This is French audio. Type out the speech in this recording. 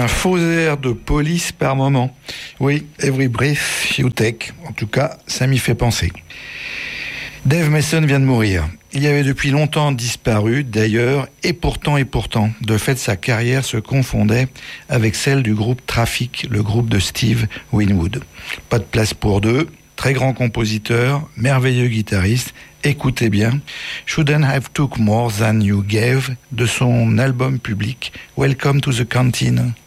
Un faux air de police par moment. Oui, Every Breath You Take. En tout cas, ça m'y fait penser. Dave Mason vient de mourir. Il avait depuis longtemps disparu, d'ailleurs, et pourtant. De fait, sa carrière se confondait avec celle du groupe Traffic, le groupe de Steve Winwood. Pas de place pour deux, très grand compositeur, merveilleux guitariste. Écoutez bien, Shouldn't Have Took More Than You Gave, de son album public Welcome to the Canteen.